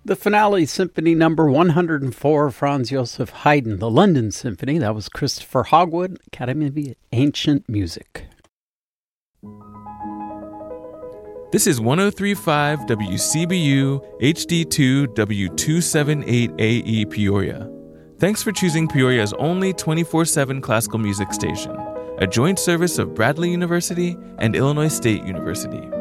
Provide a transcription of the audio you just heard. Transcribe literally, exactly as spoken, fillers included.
The finale, Symphony Number one hundred four, Franz Joseph Haydn, the London Symphony. That was Christopher Hogwood, Academy of Ancient Music. This is one oh three point five W C B U H D two W two seventy-eight A E Peoria. Thanks for choosing Peoria's only twenty-four seven classical music station, a joint service of Bradley University and Illinois State University.